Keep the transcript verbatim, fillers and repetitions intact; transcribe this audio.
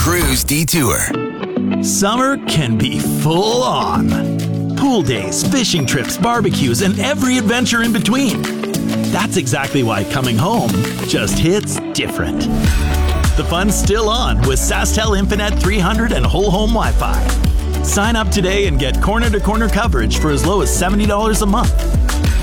Cruise Detour. Summer can be full on. Pool days, fishing trips, barbecues, and every adventure in between. That's exactly why coming home just hits different. The fun's still on with SaskTel Infinite three hundred and whole home Wi-Fi. Sign up today and get corner-to-corner coverage for as low as seventy dollars a month.